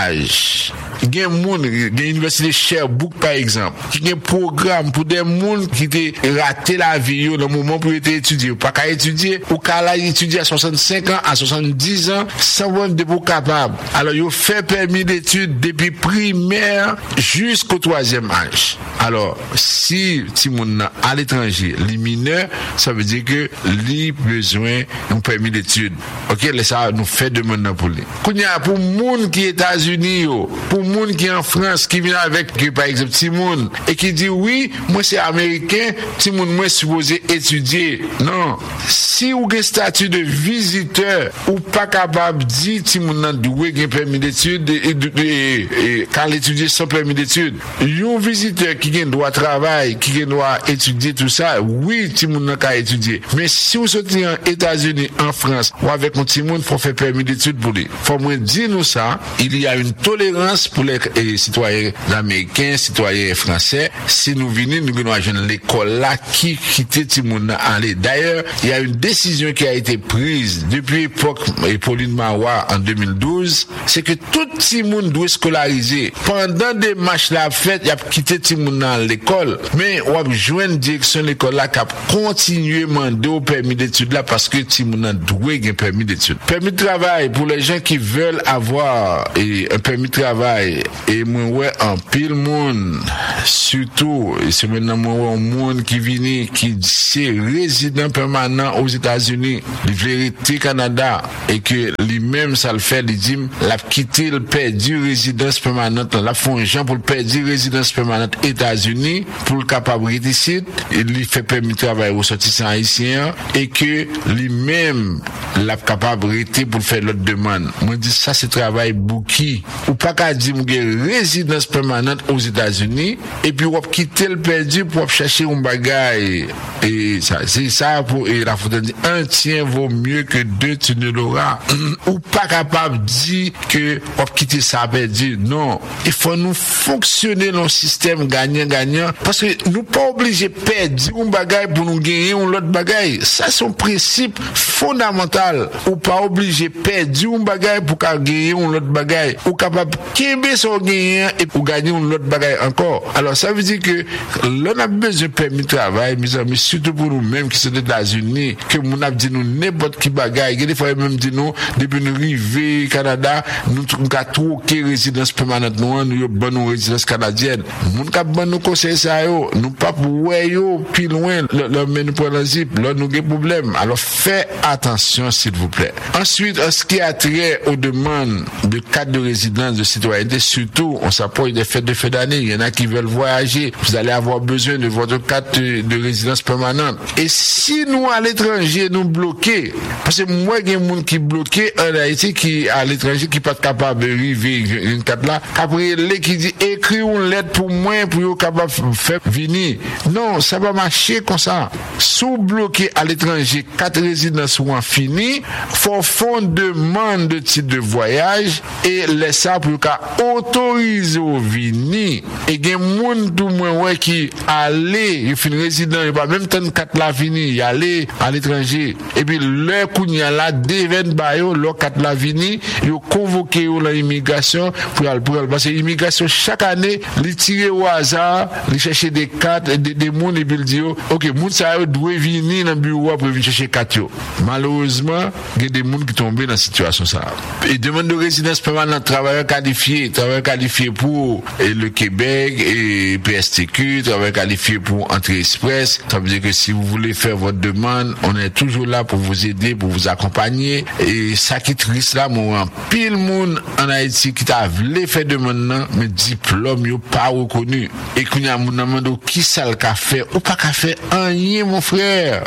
âge. Il y a des gens, il y a l'université Sherbrooke par exemple, qui a un programme pour des gens qui ont raté la vie dans le moment pour étudier. Pas qu'à étudier, ou qu'à étudier à soixante-cinq ans, à soixante-dix ans, sans même de vous capable. Alors, ils ont fait permis d'études depuis primaire jusqu'au troisième âge. Alors, si ti moun à l'étranger, les mineurs, ça veut dire que les besoin d'un permis d'études. OK, ça nous fait demander pour lui. Pour moun qui est aux États-Unis, pour moun qui est en France, qui vient avec, par exemple, ti moun, et qui dit oui, moi c'est américain, ti moun moi supposé étudier. Non. Si vous avez un statut de visiteur, ou pas capable de dire ti moun nan doué un permis d'études et, et, et quand l'étudier sans permis d'études, un visiteur qui a un droit de travail, qui a un droit étudier tout ça, oui, ti moun nan ka étudier. Mais si vous sortez en États-Unis, en France, ou avec un ti moun, faut faire permis d'études pour lui. Faut moi dire nous ça, il y a une tolérance pour les eh, citoyens américains, citoyens français. Si nous venons, nous venons à l'école là qui quitte ti moun aller. D'ailleurs, il y a une décision qui a été prise depuis l'époque de Pauline Marois en deux mille douze, c'est que tout ti moun doit scolariser. Pendant des matchs la fête, il y a quitté ti moun dans l'école, mais on a joindre direction l'école là qui a continué demander au permis d'études là parce que ti moun doit un permis d'études. Permis de travail pour les gens qui veulent avoir et, un permis de travail et moi ouais en pile monde surtout et c'est maintenant moi un monde qui vient qui c'est résident permanent aux États-Unis, il veut rester Canada et que lui-même ça le fait, il dit l'a quitté le perdu résidence permanente, la font gens pour le perdu résidence permanente États-Unis pour le capable ici, il lui fait permis de travail aux ressortissants haïtiens et que lui-même l'a capable rester pour faire l'autre demande. Moi dis ça c'est travail bouki ou pas qu'à dire une résidence permanente aux États-Unis et puis on quitter le perdu pour chercher un bagage et ça c'est ça pour et la faut dire un tien vaut mieux que deux tu ne l'auras ou pas capable de dire que on quitter ça perdu. Non, il faut nous fonctionner dans le système gagnant-gagnant parce que nous pas obligés perdre un bagage pour nous gagner un autre bagage. Ça c'est un principe fondamental. Ou pas obligé perdre un bagage pour gagner un autre bagage. Ou capable de son gagnant et pour gagner un autre bagage encore. Alors ça veut dire que l'on a besoin de permis de travail, mes amis, surtout pour nous-mêmes qui sont aux États-Unis, que nous avons dit nous n'importe qui bagage. Des fois même dit nous depuis nous arriver au Canada, nous avons troqué résidence permanente, nous avons bonne résidence canadienne. Nous avons bon nous conseiller ça yo, nous pas pour yo plus loin, le menu pour le zip, là nous avons problème. Alors faites attention s'il vous plaît. Ensuite, en ce qui a trait aux demandes de carte de résidence de citoyenneté, surtout on s'approche des fêtes de fin d'année, il y en a qui veulent voyager, vous allez avoir besoin de votre carte de résidence permanente. Et si nous à l'étranger nous bloquer, parce que moi il y a des gens qui bloqué en Haïti qui à l'étranger qui pas capable de arriver une carte là, après les qui dit écris une lettre pour moi pour capable faire venir. Non, ça va marcher comme ça. Sous bloqué à l'étranger quatre résidences ou en fini, faut faire une demande de titre de voyage et laisser ça pour qu'à autoriser au venir. Et il y a des gens tout moins qui aller, il fait une résidence, il pas même temps quatre la fini, il aller à l'étranger. Et puis le kounya là devant bayo, le quatre la fini, il convoqué l'immigration pour pour parce que l'immigration chaque année, il tire au hasard, il chercher des cartes des des monde et puis il dit OK, monde ça doit venir dans bureau pour venir chercher carte. Malheureusement, il y a des gens qui tombent dans cette situation ça. Et demande de résidence permanente, travailleur qualifié, travailleur qualifié pour et le Québec et P S T Q, travailleur qualifié pour entrée express. Ça veut dire que si vous voulez faire votre demande, on est toujours là pour vous aider, pour vous accompagner. Et ça qui est triste là, moi, pile monde en Haïti qui t'a voulu faire demande, mais diplôme yo pas reconnu. Et qu'on y a mon demande qui ça le qu'a fait ou pas qu'a fait rien mon frère.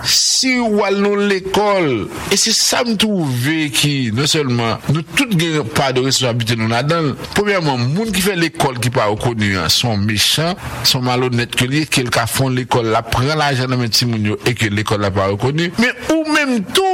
Si ou allons l'école et c'est ça me trouver qui non seulement nous toutes gagnons pas de responsabilité nous là-dedans. Premièrement, monde qui fait l'école qui pas reconnu hein, sont méchants, sont malhonnêtes que les quelqu'un font l'école là prend l'argent dans petit moun et que l'école n'a pas reconnu. Mais ou même tout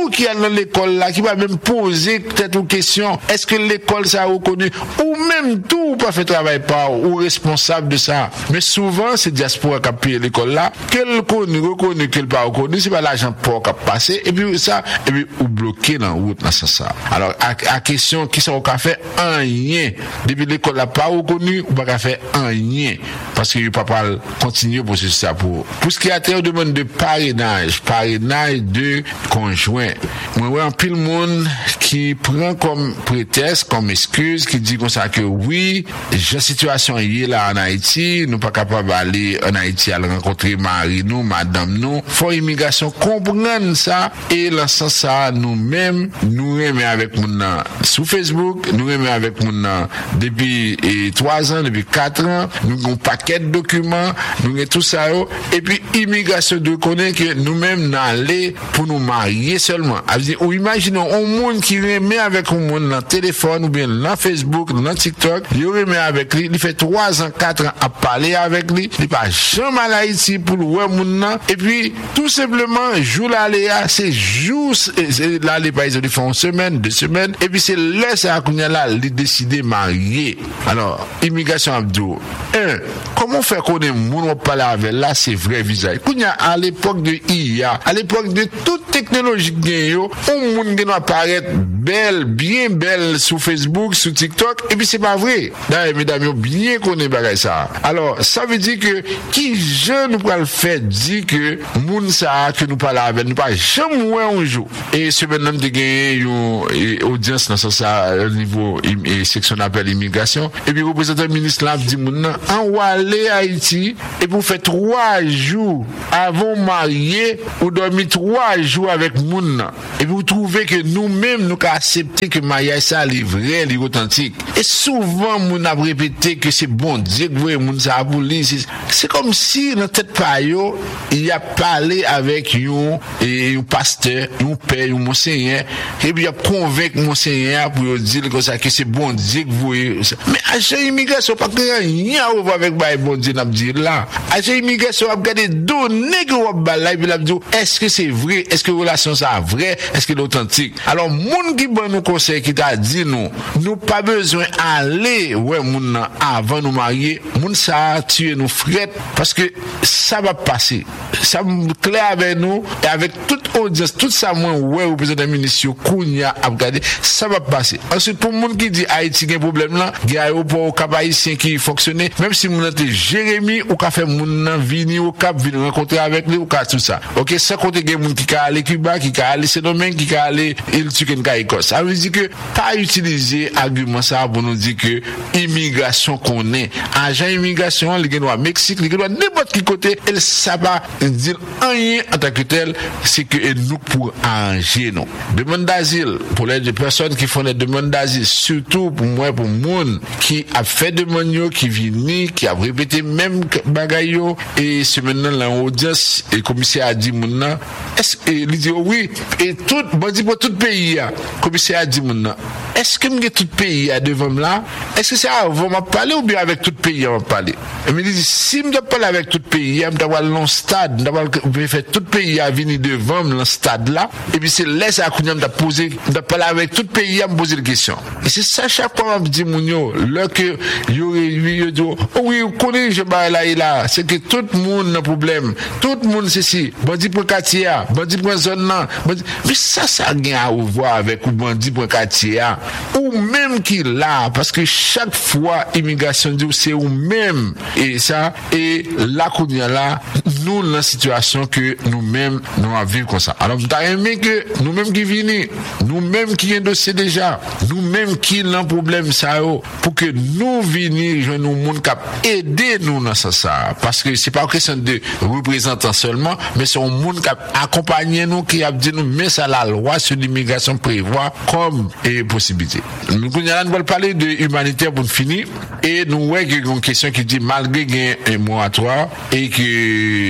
tout qui est dans l'école là, qui va même poser peut-être une question, est-ce que l'école ça a reconnu, ou même tout pas fait travail par ou responsable de ça. Mais souvent, c'est diaspora qui a payé l'école là, qu'elle connaît, reconnaît qu'elle pas reconnu, c'est pas l'argent pour qui a passé, et puis ça, et puis ou bloqué dans la route, dans ça, ça. Alors, à, à question, qui ça a fait un rien, depuis l'école là pas reconnu, ou pas fait un rien, parce que il pas pas continuer pour ça pour, pour ce qui a été on demande de parrainage, parrainage de conjoint. Moi, ouais, un pile monde qui prend comme prétexte, comme excuse, qui dit comme ça que oui, j'ai situation y est là en Haïti, nous pas capable d'aller en Haïti à rencontrer mari nous, madame nous. Faut immigration comprendre ça et dans ce sens ça nous-mêmes nous remet avec mon sur Facebook, nous remet avec mon depuis et trois ans, depuis quatre ans, nous avons un paquet de documents, nous avons tout ça et puis immigration de connaître que nous-mêmes n'aller pour nous marier seulement. Alors, ou imaginons un monde qui remet avec un monde dans téléphone ou bien dans Facebook, dans TikTok, il remet avec lui, il fait trois ans, quatre ans à parler avec lui, il pas jamais à Haïti pour le voir monde et puis tout simplement jour l'aléa, c'est jour là les pays ils font une semaine, deux semaines et puis c'est là ça qu'on a là il décider marier. Alors immigration Abdou un comment faire connaître monde on parler avec là c'est vrai visage. Qu'on a à l'époque de I A, à l'époque de toute technologie gagne on monde qui doit apparaître belle, bien belle sur Facebook, sur TikTok et puis c'est pas vrai. D'ailleurs mesdames bien connaît bagay ça. Alors ça veut dire que qui jeune nous pas le faire dit que monde ça que nous parler avec nous pas jamais un jour. Et ce maintenant de gagner une audience dans ça au niveau et section appelle immigration et puis représentant ministre là dit moun en aller Haïti et pour faire trois jours avant marier ou dormir trois jours avec moun et vous trouvez que nous-mêmes nous qu'à accepter que mariage ça est vrai, est authentique. Et souvent moun a répété que c'est bon Dieu que vous moun ça pour lui c'est comme si dans tête pa yo il a parlé avec un et un pasteur, un père, un monseigneur et puis il a convaincu monseigneur pour dire comme ça que c'est bon Dieu que vous mais agent immigration pas rien à voir avec bail bon Dieu n'a dire là agent immigration a regarder données que on ba là et puis l'a dit est-ce que c'est vrai, est-ce que relation ça vrai, est-ce que l'authentique. Alors moun qui bon nous conseil qui t'a dit nous nous pas besoin aller ouais moun avant nous marier moun ça tuer nous fret parce que ça va passer ça clair avec nous et avec toute audience tout ça moi ouais au président ministre Kounia a regardé ça va passer. Ensuite pour moun qui dit Haïti a un problème là il y a aéroport cap haïtien qui fonctionne même si moun était Jérémy ou ka fait moun venir au Cap venir rencontrer avec lui ou ka tout ça. OK ça côté gen moun qui ka aller Cuba qui ka aller Saint-Domingue qui ka aller il Chicken ka Écosse. Ça veut dire que pas utiliser argument ça pour nous dire que immigration qu'on est agent immigration les doit Mexique les doit n'importe qui côté et ça va dire rien en tant que tel c'est que nous pour arranger non demande d'asile pour les personnes qui font des demandes d'asile surtout pour moi pour monde qui a fait demande qui vini qui a répété même bagaille et c'est maintenant l'audience et commissaire a dit maintenant est-ce il dit oui et tout bon dit pour tout pays commissaire a dit maintenant est-ce que me tout pays à devant là est-ce que c'est avant m'a parler ou bien avec tout pays on va parler et me dit si me parler avec tout pays me d'avoir long stade d'avoir fait tout pays à venir devant le stade là et puis c'est laisse à Kounia me poser de parler avec tout pays à me poser des questions et c'est ça chaque fois me dit mounio là que yo yo dit oui vous connaissez je ba là et là c'est que tout le monde a problème tout le monde ceci bandi pour quartier bandi pour zone là mais ça ça a rien à voir avec ou bandi pour quartier ou même qui là parce que chaque fois immigration dit c'est ou même et ça et là Kounia là nous dans la situation que nous-mêmes nous à vivre comme ça. Alors vous avez aimé que nous-mêmes qui venons, nous-mêmes qui un dossier déjà, nous-mêmes qui l'un problème ça pour que nous venions nous monde cap aider nous dans ça ça parce que c'est pas une question de représentants seulement mais c'est un monde cap accompagner nous qui a dit nous mais ça la loi sur l'immigration prévoit comme et possibilité. Nous allons parler de humanitaire pour finir et nous ouais une question qui dit malgré un moratoire et que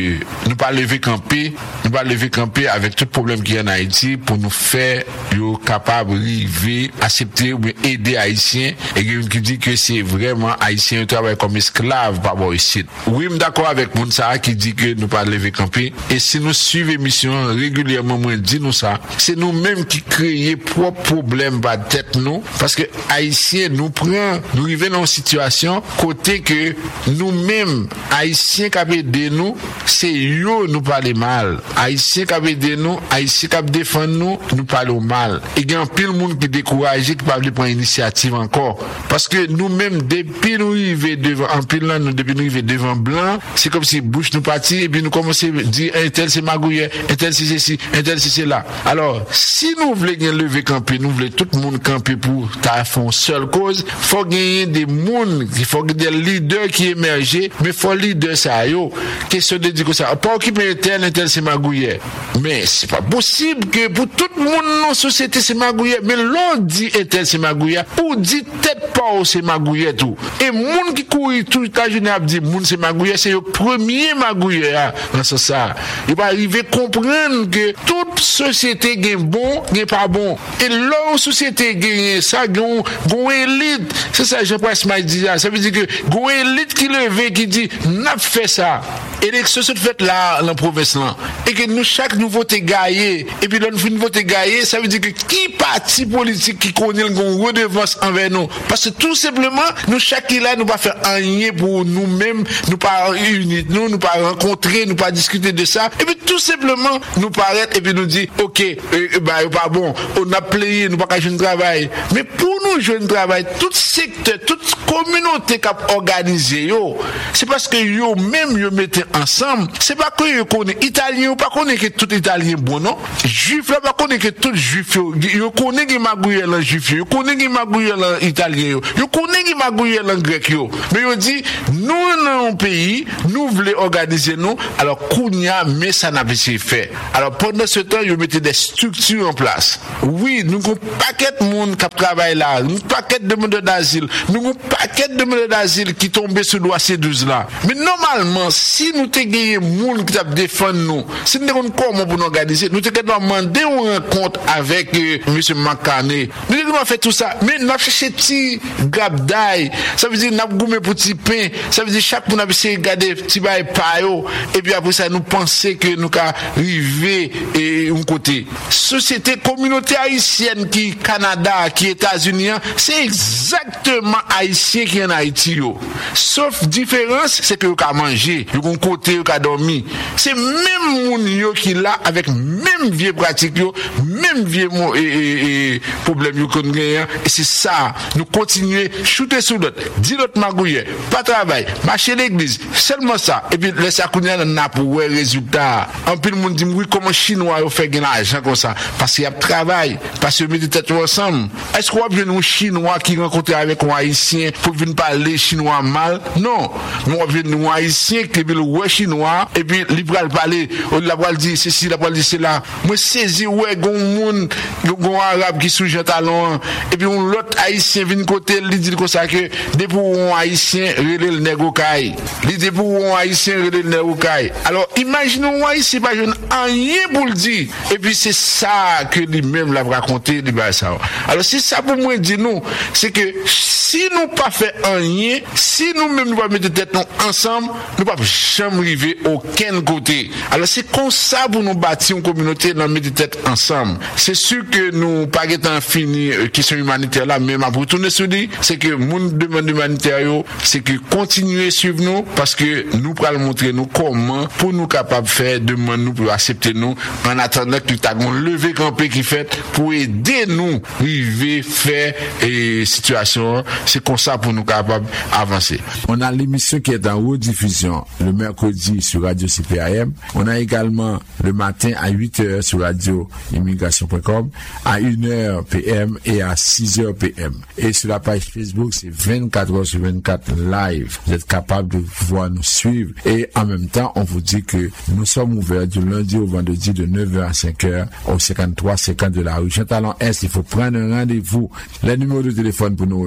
que nous pas lever camper, nous pas lever camper avec tout problème qu'il y a en Haïti pour nous faire yo capable arriver accepter ou bien aider haïtiens et qui dit que c'est vraiment haïtien travail comme esclave par rapport ici. Oui, je suis d'accord avec Mounsa qui dit que nous pas lever camper et si nous suivons l'émission régulièrement moi dit nous ça, c'est nous-mêmes qui créons propre problème par tête nous parce que haïtiens nous prend nous arrivons dans une situation côté que nous-mêmes haïtiens qui aider nous c'est yo nous parler mal haïtiens qui aider nous haïtiens qui défendre nous nous parler mal et il y a un pile monde qui découragé qui pas prendre initiative encore parce que nous-mêmes depuis nous arriver devant en pile là nous depuis nous arriver devant blanc c'est comme si bouche nous parti et puis nous commencer à dire un tel c'est magouillet un tel c'est ceci un tel c'est cela. Alors si nous voulons lever camper nous voulons tout le monde camper pour ta fond seule cause faut gagner des monde il faut des leaders qui émergent mais faut leader ça yo question de dire que ça pas occuper tel un tel c'est magouillet mais c'est pas possible que pour tout le monde dans société c'est magouillet mais l'on dit un tel c'est magouillet ou dit tête pas c'est magouillet tout et monde qui court tout ta journée a dit monde c'est magouillet c'est le premier magouillet dans ce ça il va arriver comprendre que toute société gagne bon gagne pas bon et leur société gagne ça gagne gagne élite c'est ça Jean Pascal dit ça veut dire que gagne élite qui levé qui dit n'a fait ça élection se fait là dans province là et que nous chaque nouveau te gagné et puis nous nouveau te gagné ça veut dire que qui parti politique qui connaît le redevance envers nous parce que tout simplement nous chaque là nous pas faire rien pour nous-mêmes nous pas unir nous nous pas rencontrer nous pas discuter de ça et puis tout simplement nous paraître et puis nous dire OK euh, bah pas bon on a payé nous pas qu'à jouer travail mais pour nous jouer travail tout secteur toute communauté qui a organisé yo c'est parce que yo même yo mettez ensemble c'est pas que yo connaît italien ou pas connaît que tout italien bon non juif là pas connaît que tout juif yo connaît que magouille là juif yo connaît que magouille là italien yo yo connaît que magouille là grec yo mais yo dit nous dans un pays nous voulons organiser nous alors kounya mais ça n'a pas été fait alors pendant ce temps yo mettez des structures en place oui nous avons paquet de monde qui travaille là nous paquet de demandeurs d'asile nous avons paquet de demandeurs d'asile qui tombent sur loi C douze là mais normalement si nous te gagné monde qui t'a défendre nous si nous avons comment pour nous organiser nous te demander une rencontre avec euh, monsieur Makane nous devons faire tout ça mais n'a cherché petit gabdaï ça veut dire n'a goumé pour petit pain ça veut dire chaque monde a essayé regarder petit bail payo et puis après ça nous penser que nous ca arriver et un côté société communauté haïtienne qui Canada qui États-Unis c'est exactement haïtien qui en Haïti yo sauf différence c'est que yo ka manger yo gon côté yo ka dormir c'est même moun yo qui là avec même vieux pratique yo même vieux et, et, et problème yo qu'on gagne et c'est ça nous continuer shooter sur l'autre dit l'autre magouille pas travail marcher l'église seulement ça et puis laisser kounya n'a pour résultat en pile monde dit oui comment chinois yo fait gain argent comme ça parce qu'il y a travail parce que mettez tête ensemble est-ce qu'on va venir un chinois qui rencontrer avec un haïtien pour venir parler chinois mal non on va venir un haïtien qui veut le chinois et puis il va parler on la va dire ceci la va dire cela moi saisi ouais gon monde gon arabe qui sous Jean Talon et puis un l'autre haïtien vient côté il dit comme ça que depuis un haïtien relé le négocier il dit pour un haïtien relé le négocier alors imaginons un haïtien pas jeune rien pour le dire et puis c'est ça que lui-même l'a raconté lui bah ça alors c'est ça pour moi dire nous c'est que si nous pas fait rien si nous même nous pas mettre tête nous ensemble nous pas jamais arriver aucun côté alors c'est comme ça pour nous bâtir une communauté dans mettre tête ensemble c'est sûr que nous pas étant fini euh, question humanitaire là même pour retourner sur lui c'est que monde demande humanitaire c'est que continuer suivre nous parce que nous pourrons montrer nous comment pour nous capable faire demande nous pour accepter nous en attendant que tu as levé campé qui fait pour aider nous arriver faire et situation c'est comme ça pour nous capables avancer. On a l'émission qui est en rediffusion le mercredi sur Radio C P A M. On a également le matin à huit heures sur radio immigration point com, à une heure P M et à six heures P M. Et sur la page Facebook, c'est vingt-quatre heures sur vingt-quatre live. Vous êtes capable de pouvoir nous suivre. Et en même temps, on vous dit que nous sommes ouverts du lundi au vendredi de neuf heures à cinq heures au cinquante-trois cinquante de la rue Jean Talon Est. Il faut prendre un rendez-vous. Les numéros de téléphone pour nous rejoindre,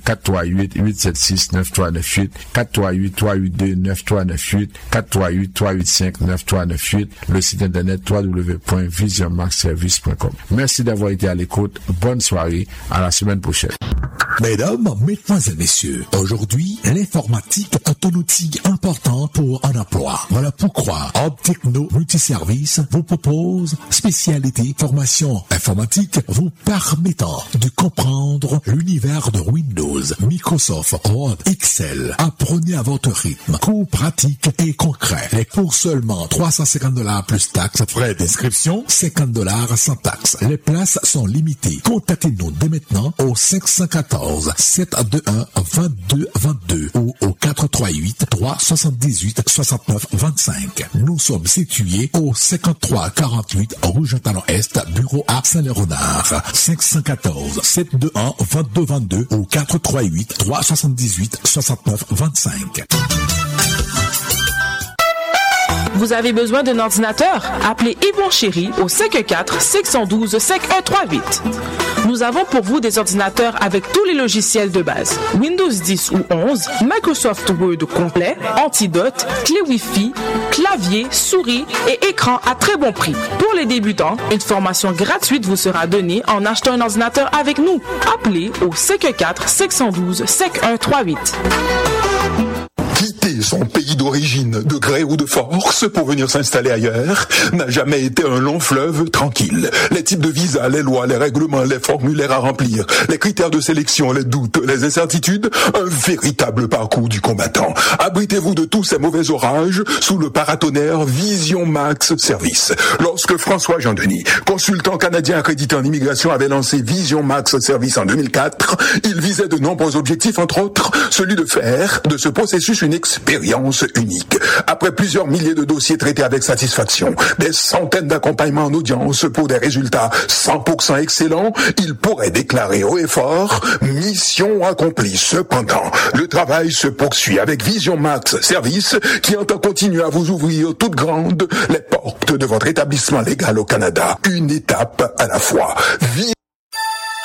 quatre trois huit, huit sept six, neuf trois neuf huit, quatre trois huit, trois huit deux, neuf trois neuf huit, quatre trois huit, trois huit cinq, neuf trois neuf huit, le site internet w w w point vision max service point com. Merci d'avoir été à l'écoute. Bonne soirée. À la semaine prochaine. Mesdames, mesdemoiselles, messieurs, aujourd'hui, l'informatique est un outil important pour un emploi. Voilà pourquoi Hub Techno Multiservice vous propose spécialité formation informatique vous permettant de comprendre l'univers de Windows, Microsoft, Word, Excel. Apprenez à votre rythme, cours pratiques et concrets. Et pour seulement trois cent cinquante dollars plus taxes, frais d'inscription, cinquante dollars sans taxes. Les places sont limitées. Contactez-nous dès maintenant au cinq un quatre, sept deux un, deux deux deux deux ou au quatre trois huit, trois sept huit, six neuf deux cinq. Nous sommes situés au cinquante-trois quarante-huit rue Jean-Talon Est, bureau à Saint-Léonard. cinq un quatre, sept deux un, deux deux deux deux ou quatre trois huit, trois sept huit, six neuf deux cinq. Vous avez besoin d'un ordinateur? Appelez Yvon Chéri au cinq un quatre, six un deux, cinq un trois huit. Nous avons pour vous des ordinateurs avec tous les logiciels de base. Windows dix ou onze, Microsoft Word complet, antidote, clé Wi-Fi, clavier, souris et écran à très bon prix. Pour les débutants, une formation gratuite vous sera donnée en achetant un ordinateur avec nous. Appelez au cinq un quatre, six un deux, cinq un trois huit. Quitter son pays d'origine, de gré ou de force, pour venir s'installer ailleurs, n'a jamais été un long fleuve tranquille. Les types de visas, les lois, les règlements, les formulaires à remplir, les critères de sélection, les doutes, les incertitudes, un véritable parcours du combattant. Abritez-vous de tous ces mauvais orages sous le paratonnerre Vision Max Service. Lorsque François Jean-Denis, consultant canadien accrédité en immigration, avait lancé Vision Max Service en deux mille quatre, il visait de nombreux objectifs, entre autres, celui de faire de ce processus une expérience unique. Après plusieurs milliers de dossiers traités avec satisfaction, des centaines d'accompagnements en audience pour des résultats cent pour cent excellents, il pourrait déclarer haut et fort « Mission accomplie ». Cependant, le travail se poursuit avec Vision Max Service qui entend continuer à vous ouvrir toutes grandes les portes de votre établissement légal au Canada, une étape à la fois.